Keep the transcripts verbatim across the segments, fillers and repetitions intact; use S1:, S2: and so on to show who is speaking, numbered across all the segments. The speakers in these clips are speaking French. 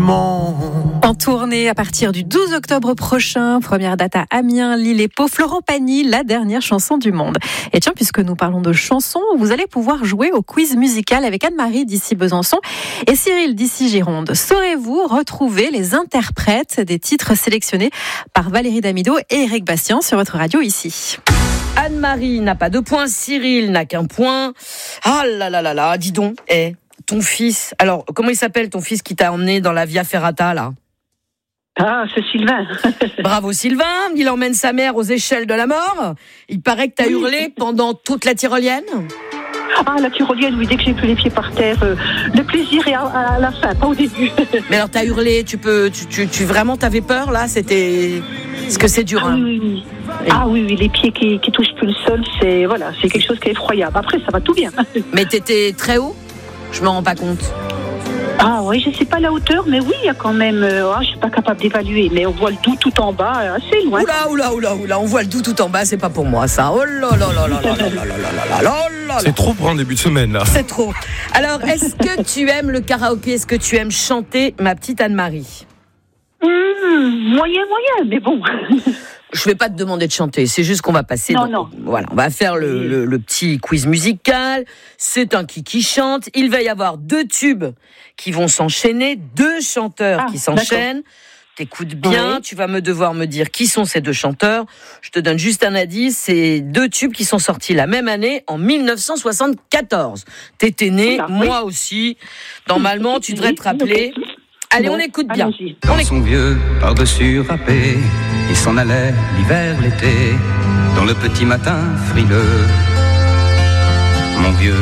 S1: monde.
S2: En tournée à partir du douze octobre prochain, première date à Amiens, Lille et Pau, Florent Pagny, la dernière chanson du monde. Et tiens, puisque nous parlons de chansons, vous allez pouvoir jouer au quiz musical avec Anne-Marie d'ici Besançon et Cyril d'ici Gironde. Saurez-vous retrouver les interprètes des titres sélectionnés par Valérie Damido et Eric Bastien sur votre radio ici?
S3: Anne-Marie n'a pas de points, Cyril n'a qu'un point. Ah là là là là, dis donc, eh, ton fils, alors comment il s'appelle ton fils qui t'a emmené dans la Via Ferrata là?
S4: Ah, c'est Sylvain.
S3: Bravo Sylvain, il emmène sa mère aux échelles de la mort. Il paraît que t'as oui. hurlé pendant toute la tyrolienne.
S4: Ah, la tyrolienne, oui, dès que j'ai plus les pieds par terre, euh, le plaisir est à, à la fin, pas au début.
S3: Mais alors t'as hurlé, tu peux, tu, tu, tu vraiment t'avais peur là, c'était, parce que c'est dur.
S4: Ah,
S3: hein.
S4: oui, oui. Ah oui, oui, les pieds qui, qui touchent plus le sol, c'est voilà, c'est quelque chose qui est effroyable. Après, ça va tout bien.
S3: Mais t'étais très haut? Je me rends pas compte.
S4: Ah oui, je sais pas la hauteur, mais oui, il y a quand même. Euh, oh, je suis pas capable d'évaluer, mais on voit le Doubs tout en bas, assez loin.
S3: Oula, oula, oula, oula, on voit le Doubs tout en bas, c'est pas pour moi ça. Oh là là là là là là là là là là là.
S1: C'est trop pour un début de semaine là.
S3: C'est trop. Alors, est-ce que tu aimes le karaoké? Est-ce que tu aimes chanter, ma petite Anne-Marie?
S4: Mmh, moyen, moyen, mais bon.
S3: Je vais pas te demander de chanter, c'est juste qu'on va passer.
S4: Non,
S3: donc,
S4: non.
S3: Voilà, on va faire le, le, le petit quiz musical. C'est un qui qui chante. Il va y avoir deux tubes qui vont s'enchaîner, deux chanteurs
S4: ah,
S3: qui s'enchaînent. D'accord. T'écoutes bien, oui. Tu vas me devoir me dire qui sont ces deux chanteurs. Je te donne juste un indice, c'est deux tubes qui sont sortis la même année, en dix-neuf cent soixante-quatorze. T'étais né, ah, moi oui. aussi. Normalement, tu devrais te rappeler. Allez, bon, on écoute bien.
S5: Allons-y. Dans son vieux par-dessus râpé, il s'en allait l'hiver, l'été, dans le petit matin frileux. Mon vieux.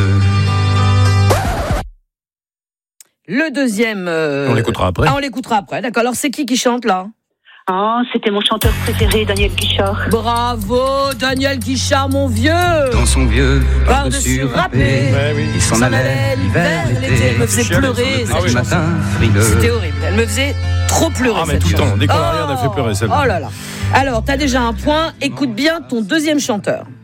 S3: Le deuxième... Euh...
S1: On l'écoutera après.
S3: Ah, on l'écoutera après, d'accord. Alors, c'est qui qui chante, là?
S4: Ah, c'était mon chanteur préféré, Daniel Guichard.
S3: Bravo, Daniel Guichard, mon vieux.
S5: Dans son vieux
S3: par-dessus râpé,
S5: ouais, oui. il s'en, s'en allait l'hiver, l'été.
S3: Elle me faisait pleurer.
S5: Ah, oui. matin frileux.
S3: C'était horrible. Elle me faisait trop pleurer.
S1: Ah, mais
S3: cette
S1: tout le temps. Dès qu'on
S3: oh,
S1: arrive, elle fait pleurer celle-là.
S3: Oh là là. Alors, t'as déjà un point. Écoute bien ton deuxième chanteur.